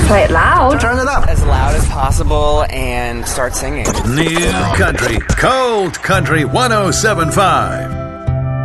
Play it loud. Turn it up as loud as possible and start singing. New Country, Cold Country 107.5.